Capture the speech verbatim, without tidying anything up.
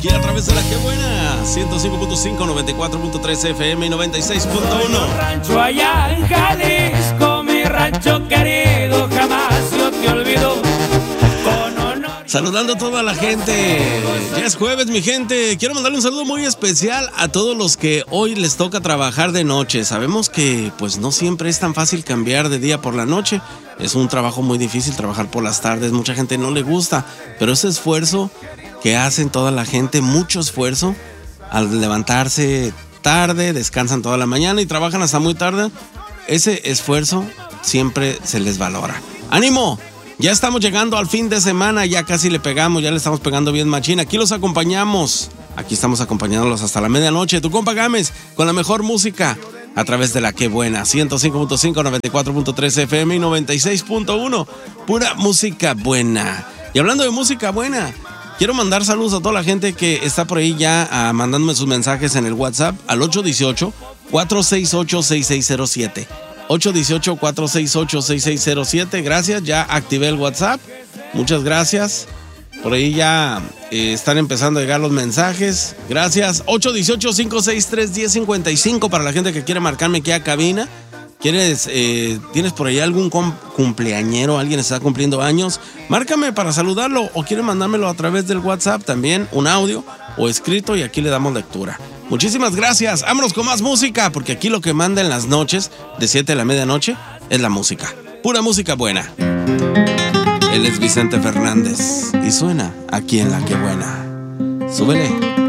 Aquí a través de la que buena, ciento cinco punto cinco, noventa y cuatro punto tres F M y noventa y seis punto uno. Rancho allá en Jalisco, mi rancho querido, jamás yo te olvido. Saludando a toda la gente. Ya es jueves, mi gente. Quiero mandarle un saludo muy especial a todos los que hoy les toca trabajar de noche. Sabemos que pues no siempre es tan fácil cambiar de día por la noche. Es un trabajo muy difícil trabajar por las tardes. Mucha gente no le gusta, pero ese esfuerzo que hacen toda la gente, mucho esfuerzo al levantarse tarde, descansan toda la mañana y trabajan hasta muy tarde. Ese esfuerzo siempre se les valora. ¡Ánimo! Ya estamos llegando al fin de semana, ya casi le pegamos, ya le estamos pegando bien machín. Aquí los acompañamos, aquí estamos acompañándolos hasta la medianoche. Tu compa Gámez con la mejor música a través de la que buena, ciento cinco punto cinco, noventa y cuatro punto tres F M y noventa y seis punto uno. Pura música buena. Y hablando de música buena, quiero mandar saludos a toda la gente que está por ahí ya uh, mandándome sus mensajes en el WhatsApp al ocho uno ocho, cuatro seis ocho, seis seis cero siete. ocho uno ocho, cuatro seis ocho, seis seis cero siete. Gracias, ya activé el WhatsApp. Muchas gracias. Por ahí ya eh, están empezando a llegar los mensajes. Gracias. ocho uno ocho, cinco seis tres, uno cero cinco cinco para la gente que quiere marcarme aquí a cabina. ¿Quieres, eh, ¿Tienes por ahí algún com- cumpleañero? ¿Alguien está cumpliendo años? Márcame para saludarlo o quiere mandármelo a través del WhatsApp también, un audio o escrito y aquí le damos lectura. Muchísimas gracias. Vámonos con más música, porque aquí lo que manda en las noches, de siete a la medianoche, es la música. Pura música buena. Él es Vicente Fernández y suena aquí en La Que Buena. Súbele.